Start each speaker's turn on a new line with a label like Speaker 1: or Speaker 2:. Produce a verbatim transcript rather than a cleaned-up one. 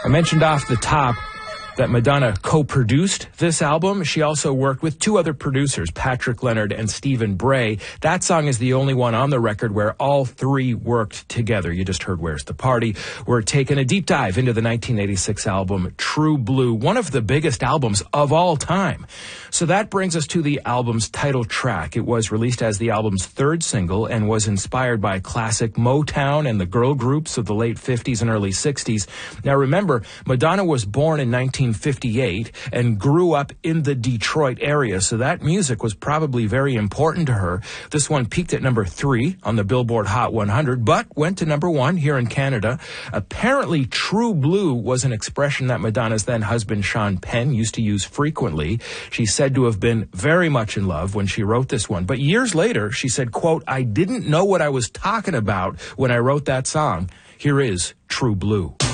Speaker 1: I mentioned off the top that Madonna co-produced this album. She also worked with two other producers, Patrick Leonard and Stephen Bray. That song is the only one on the record where all three worked together. You just heard Where's the Party. We're taking a deep dive into the nineteen eighty-six album True Blue, one of the biggest albums of all time. So that brings us to the album's title track. It was released as the album's third single and was inspired by classic Motown and the girl groups of the late fifties and early sixties. Now remember, Madonna was born in nineteen fifty-eight and grew up in the Detroit area, so that music was probably very important to her. This one peaked at number three on the Billboard Hot one hundred, but went to number one here in Canada. Apparently, True Blue was an expression that Madonna's then husband Sean Penn used to use frequently. She's said to have been very much in love when she wrote this one, but years later, she said, quote, "I didn't know what I was talking about when I wrote that song." Here is True Blue.